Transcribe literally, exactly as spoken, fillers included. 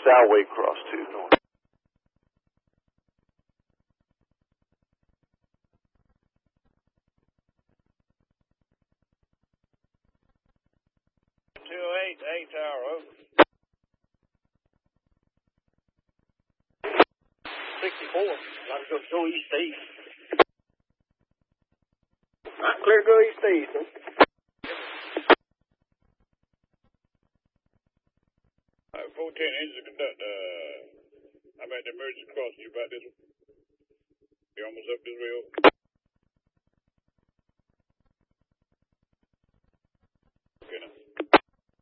our way across too. North. two eight, eight tower, over. sixty-four. Gotta go, go east east. Right, clear go east east. Huh? Uh, four ten engine conduct, uh, I'm at the emergency crossing. You about this one? You almost up this rail?